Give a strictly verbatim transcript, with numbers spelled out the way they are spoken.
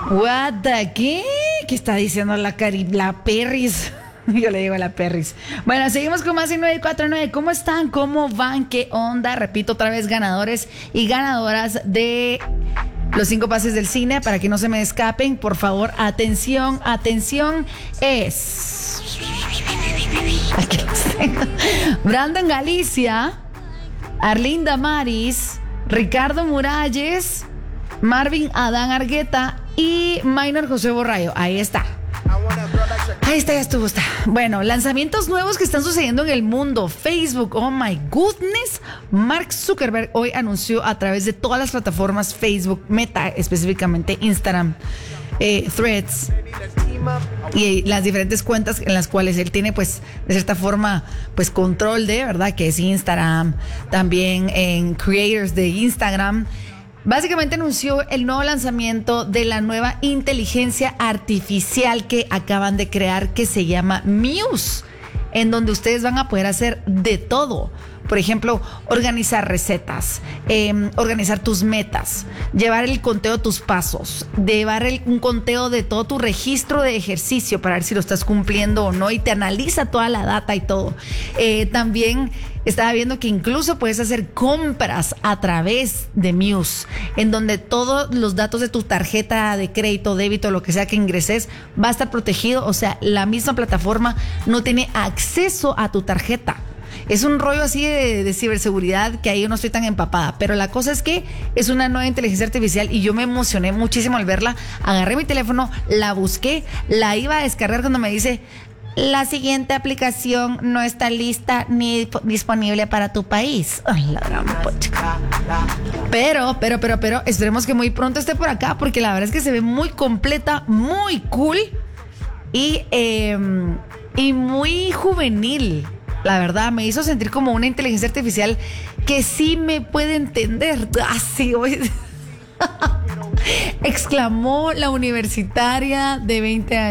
What the qué? ¿Qué está diciendo la cari la Perris? Yo le digo a la Perris. Bueno, seguimos con más en nueve cuatro nueve. ¿Cómo están? ¿Cómo van? ¿Qué onda? Repito otra vez, ganadores y ganadoras de los cinco pases del cine, para que no se me escapen. Por favor, atención, atención. Es aquí los tengo. Brandon Galicia, Arlinda Maris, Ricardo Muralles, Marvin Adán Argueta y Minor José Borrayo. Ahí está. Ahí está, ya estuvo. Está. Bueno, lanzamientos nuevos que están sucediendo en el mundo. Facebook, oh my goodness. Mark Zuckerberg hoy anunció a través de todas las plataformas, Facebook, Meta, específicamente Instagram, eh, Threads y las diferentes cuentas en las cuales él tiene, pues, de cierta forma, pues, control de, ¿verdad? Que es Instagram, también en Creators de Instagram. Básicamente anunció el nuevo lanzamiento de la nueva inteligencia artificial que acaban de crear, que se llama Muse, en donde ustedes van a poder hacer de todo. Por ejemplo, organizar recetas, eh, organizar tus metas, llevar el conteo de tus pasos, llevar el, un conteo de todo tu registro de ejercicio para ver si lo estás cumpliendo o no, y te analiza toda la data y todo. Eh, también estaba viendo que incluso puedes hacer compras a través de Muse, en donde todos los datos de tu tarjeta de crédito, débito, lo que sea que ingreses, va a estar protegido. O sea, la misma plataforma no tiene acceso a tu tarjeta. Es un rollo así de, de ciberseguridad que ahí yo no estoy tan empapada. Pero la cosa es que es una nueva inteligencia artificial y yo me emocioné muchísimo al verla. Agarré mi teléfono, la busqué, la iba a descargar cuando me dice: la siguiente aplicación no está lista ni disponible para tu país. Ay, la gran pocha. Pero, pero, pero, pero, esperemos que muy pronto esté por acá, porque la verdad es que se ve muy completa, muy cool y, eh, y muy juvenil. La verdad, me hizo sentir como una inteligencia artificial que sí me puede entender. Así, exclamó la universitaria de veinte años.